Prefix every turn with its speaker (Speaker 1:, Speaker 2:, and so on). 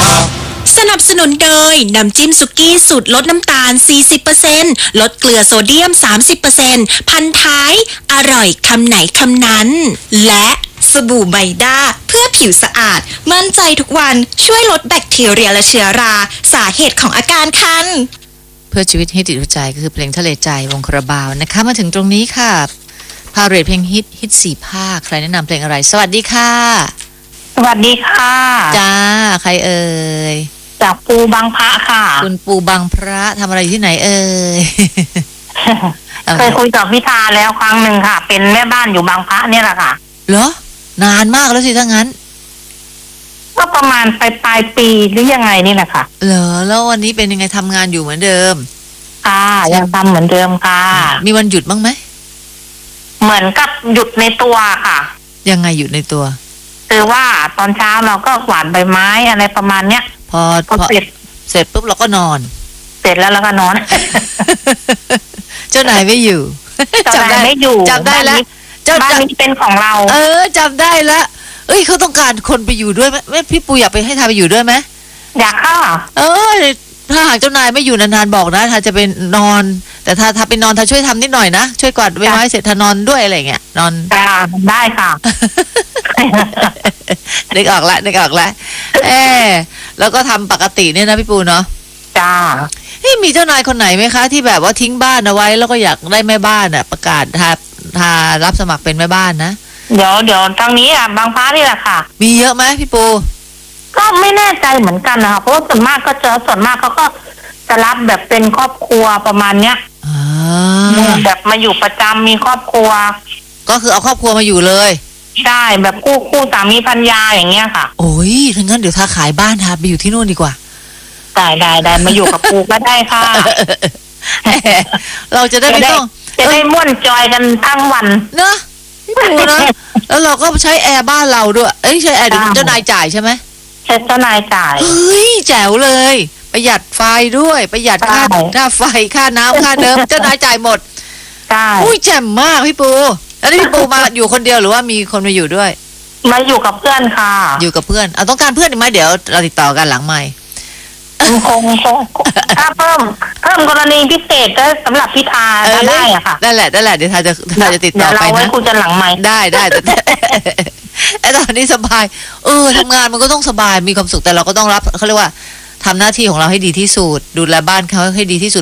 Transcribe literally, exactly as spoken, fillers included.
Speaker 1: สนับสนุนโดยน้ำจิ้มสุกี้สูตรลดน้ำตาล สี่สิบเปอร์เซ็นต์ ลดเกลือโซเดียม สามสิบเปอร์เซ็นต์ พันท้าย อร่อยคำไหนคำนั้น และสบู่ไมด้าเพื่อผิวสะอาด มั่นใจทุกวันช่วยลดแบคทีเรียและเชื้อรา สาเหตุของอาการคัน
Speaker 2: เพื่อชีวิตให้ติดหัวใจก็คือเพลงทะเลใจวงคาราบาวนะคะมาถึงตรงนี้ค่ะพาเรทเพลงฮิตฮิตสี่ภาคใครแนะนำเพลงอะไรสวัสดีค่ะ
Speaker 3: สวัสดีค่ะ
Speaker 2: จ้าใครเอ่ย
Speaker 3: จากปูบางพระค่ะ
Speaker 2: คุณปูบางพระทำอะไรที่ไหนเอ่ย
Speaker 3: เคยคุยกับพิธาแล้วครั้งหนึ่งค่ะเป็นแม่บ้านอยู่บางพระเนี่ยแหละค่ะ
Speaker 2: เหรอนานมากแล้วสิถ้างั้น
Speaker 3: ก็ประมาณปลายปลายปีหรือยังไงนี่แหละค่ะ
Speaker 2: เหรอแล้ววันนี้เป็นยังไงทำงานอยู่เหมือนเดิม
Speaker 3: ค่ะยังทำเหมือนเดิมค่ะ
Speaker 2: มีวันหยุดบ้างไหม
Speaker 3: เหมือนกับหยุดในตัวค่ะ
Speaker 2: ยังไงหยุดในตัว
Speaker 3: คือว่าตอนเช้าเราก็กวาดใบไม้อะไรประมาณเนี้ย
Speaker 2: พอพอเสร็จเสร็จปุ๊บเราก็นอน
Speaker 3: เสร็จแล้วเราก็นอน
Speaker 2: เจ้านายไม่อยู่
Speaker 3: จำได้ไม่อยู่
Speaker 2: จำได้แล้ว
Speaker 3: บ้านนี้เป็นของเรา
Speaker 2: เออจำได้แล้วเอ้ยเขาต้องการคนไปอยู่ด้วยไหมแม่พี่ปูอยากไปให้ทาไปอยู่ด้วยไหม
Speaker 3: อยากค่ะ
Speaker 2: เออถ้าหากเจ้านายไม่อยู่นานๆบอกนะถ้าจะเป็นนอนแต่ถ้าถ้าไปนอนถ้าช่วยทำนิดหน่อยนะช่วยกวาดใบไม้เสร็จถ้านอนด้วยอะไรเงี้ยนอน
Speaker 3: ได้ค่ะ
Speaker 2: นึกออกแล้วนึกออกแล้วเออแล้วก็ทำปกติเนี่ยนะพี่ปูเนาะ
Speaker 3: จ้า
Speaker 2: นี่มีเจ้านายคนไหนไหมคะที่แบบว่าทิ้งบ้านเอาไว้แล้วก็อยากได้แม่บ้านอ่ะประกาศทาทารับสมัครเป็นแม่บ้านนะ
Speaker 3: เดี๋ยวเดี๋ยวทางนี้อ่ะบางพระนี่แหละค่ะ
Speaker 2: มีเยอะไหมพี่ปู
Speaker 3: ก็ไม่แน่ใจเหมือนกันนะคะเพราะว่าส่วนมากก็เจอส่วนมากเขาก็จะรับแบบเป็นครอบครัวประมาณเนี้ยแบบมาอยู่ประจำมีครอบครัว
Speaker 2: ก็คือเอาครอบครัวมาอยู่เลย
Speaker 3: ใช่แบบคู่คู่สามีภรรยาอย่างเงี้ยค่ะ
Speaker 2: โอ้ยถ้างั้นเดี๋ยวถ้าขายบ้านทาไปอยู่ที่นู่นดีกว่า
Speaker 3: ได้ได้ได้มาอยู่กับปูก็ได้ค่ะ
Speaker 2: เราจะได้ไม่ต้อง
Speaker 3: จะได้ม่วนจอยกันทั้งวัน
Speaker 2: เนอะพี่ปูนะแล้วเราก็ใช้แอร์บ้านเราด้วยเอ้ยใช้แอร์เจ้านายจ่ายใช่ไหม
Speaker 3: ใช่เจ้านายจ่าย
Speaker 2: เฮ้ยแจ๋วเลยประหยัดไฟด้วยประหยัดค่าค่าไฟค่าน้ำค่าเดิมเจ้านายจ่ายหมด
Speaker 3: ใช่
Speaker 2: อุ้ยแจ่มมากพี่ปูแล้วนี่พี่ปูมาอยู่คนเดียวหรือว่ามีคนมาอยู่ด้วย
Speaker 3: มาอยู่กับเพื่อนค่ะ
Speaker 2: อยู่กับเพื่อนเอาต้องการเพื่อนอีกไหมเดี๋ยวเราติดต่อกันหลังใหม่
Speaker 3: คงคงถ้าเพิ่มเพิ่มกรณีพิเศษก็สำหรับพิธาได้อะค่ะ
Speaker 2: ได้แหละได้แหละเดี๋ยวทาจะทาจะติดต่อไปนะ
Speaker 3: เราไว้คุยกันหลังใหม่
Speaker 2: ได้ได้ไอ้ตอนนี้สบายเออทำงานมันก็ต้องสบายมีความสุขแต่เราก็ต้องรับเขาเรียกว่าทำหน้าที่ของเราให้ดีที่สุดดูแลบ้านเขาให้ดีที่สุด